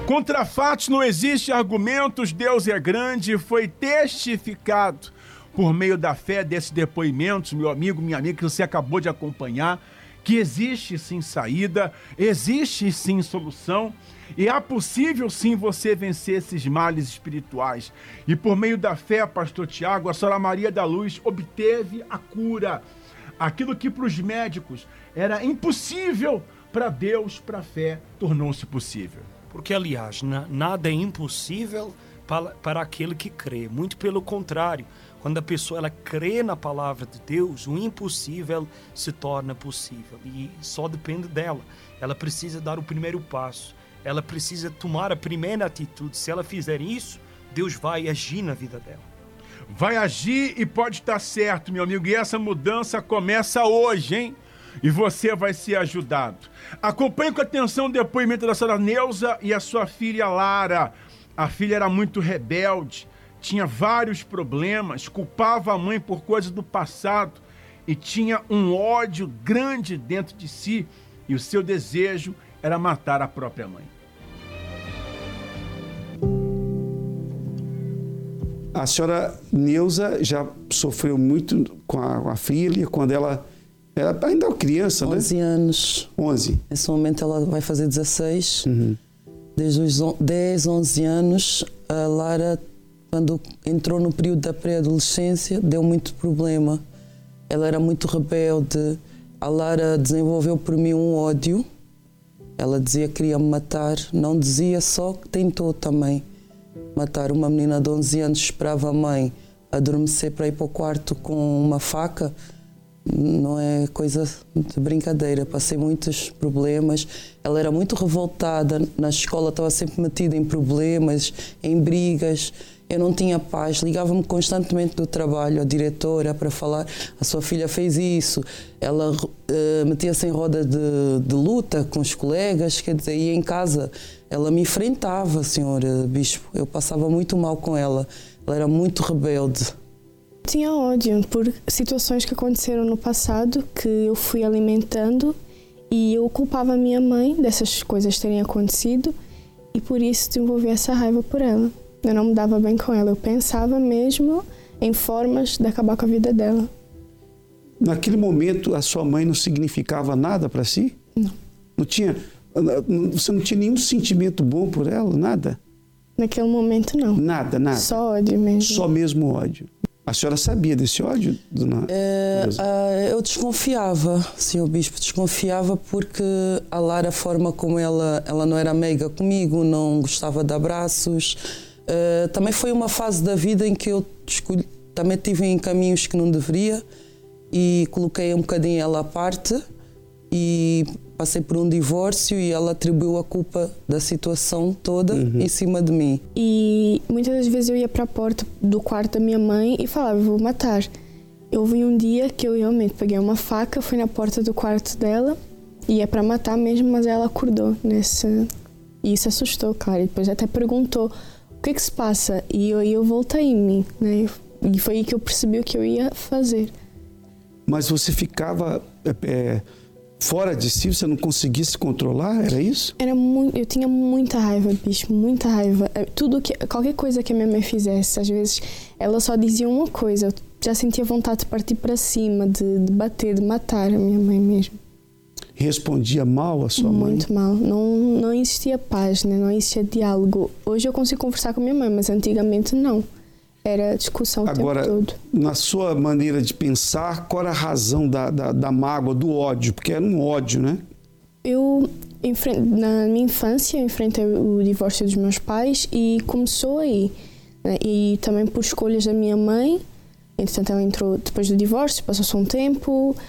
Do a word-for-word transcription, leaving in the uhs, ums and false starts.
Contra fatos não existe argumentos, Deus é grande, foi testificado por meio da fé desses depoimentos, meu amigo, minha amiga, que você acabou de acompanhar, que existe sim saída, existe sim solução, e é possível sim você vencer esses males espirituais. E por meio da fé, pastor Tiago, a senhora Maria da Luz obteve a cura. Aquilo que para os médicos era impossível, para Deus, para a fé, tornou-se possível. Porque, aliás, na, nada é impossível para, para aquele que crê. Muito pelo contrário, quando a pessoa ela crê na palavra de Deus, o impossível se torna possível. E só depende dela. Ela precisa dar o primeiro passo. Ela precisa tomar a primeira atitude. Se ela fizer isso, Deus vai agir na vida dela. Vai agir e pode estar certo, meu amigo. E essa mudança começa hoje, hein? E você vai ser ajudado. Acompanhe com atenção o depoimento da senhora Neuza e a sua filha Lara. A filha era muito rebelde, tinha vários problemas, culpava a mãe por coisas do passado e tinha um ódio grande dentro de si, e o seu desejo era matar a própria mãe. A senhora Neuza já sofreu muito com a, com a filha quando ela era ainda criança, né? onze anos. onze. Nesse momento ela vai fazer dezesseis. Uhum. Desde os dez, onze anos, a Lara, quando entrou no período da pré-adolescência, deu muito problema. Ela era muito rebelde. A Lara desenvolveu por mim um ódio. Ela dizia que queria me matar. Não dizia só, que tentou também matar. Uma menina de onze anos esperava a mãe adormecer para ir para o quarto com uma faca. Não é coisa de brincadeira. Passei muitos problemas. Ela era muito revoltada. Na escola estava sempre metida em problemas, em brigas. Eu não tinha paz. Ligava-me constantemente do trabalho, a diretora, para falar: a sua filha fez isso. Ela uh, metia-se em roda de, de luta com os colegas. Quer dizer, ia em casa. Ela me enfrentava, senhor Bispo. Eu passava muito mal com ela. Ela era muito rebelde. Tinha ódio por situações que aconteceram no passado, que eu fui alimentando, e eu culpava a minha mãe dessas coisas terem acontecido, e por isso desenvolvi essa raiva por ela. Eu não me dava bem com ela, eu pensava mesmo em formas de acabar com a vida dela. Naquele momento, a sua mãe não significava nada para si? Não. Não tinha, você não tinha nenhum sentimento bom por ela, nada? Naquele momento, não. Nada, nada? Só ódio mesmo. Só mesmo ódio. A senhora sabia desse ódio, dona é, uh, Eu desconfiava, senhor Bispo, desconfiava porque a Lara, a forma como ela, ela não era meiga comigo, não gostava de abraços. Uh, também foi uma fase da vida em que eu escolhi, também tive em caminhos que não deveria, e coloquei um bocadinho ela à parte e passei por um divórcio, e ela atribuiu a culpa da situação toda uhum. em cima de mim. E muitas das vezes eu ia para a porta do quarto da minha mãe e falava: vou matar. Eu vi um dia que eu realmente peguei uma faca, fui na porta do quarto dela, e é para matar mesmo, mas ela acordou nesse... E isso assustou, claro. E depois até perguntou: o que é que se passa? E eu, eu voltei em mim, né? E foi aí que eu percebi o que eu ia fazer. Mas você ficava... É... fora de si, você não conseguia se controlar, era isso? Era muito, eu tinha muita raiva, bicho, muita raiva. Tudo que, qualquer coisa que a minha mãe fizesse, às vezes ela só dizia uma coisa, eu já sentia vontade de partir para cima, de, de bater, de matar a minha mãe mesmo. Respondia mal a sua mãe? Muito mal, não, não existia paz, né? Não existia diálogo. Hoje eu consigo conversar com a minha mãe, mas antigamente não. Era discussão o Agora, tempo todo. Na sua maneira de pensar, qual era a razão da, da, da mágoa, do ódio? Porque era um ódio, né? Eu, na minha infância, enfrentei o divórcio dos meus pais e começou aí. Né? E também por escolhas da minha mãe. Entretanto, ela entrou depois do divórcio, passou-se um tempo.